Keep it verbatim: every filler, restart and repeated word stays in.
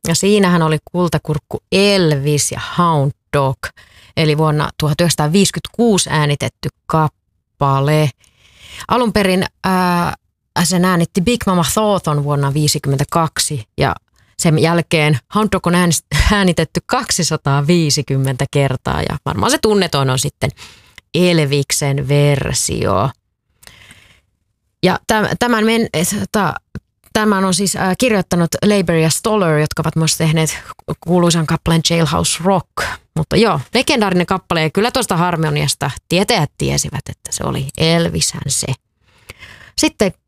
Ja siinähän oli kultakurkku Elvis ja Hound Dog, eli vuonna tuhatyhdeksänsataaviisikymmentäkuusi äänitetty kappale. Alun perin ää, sen äänitti Big Mama Thornton vuonna tuhatyhdeksänsataaviisikymmentäkaksi ja sen jälkeen Hound Dog on äänitetty kaksisataaviisikymmentä kertaa ja varmaan se tunnetoin on sitten Elviksen versio. Ja tämän, men, tämän on siis kirjoittanut Leiber ja Stoller, jotka ovat myös tehneet kuuluisan kappaleen Jailhouse Rock. Mutta joo, legendaarinen kappale ja kyllä tuosta harmoniasta tietäjät tiesivät, että se oli Elvishän se. Sitten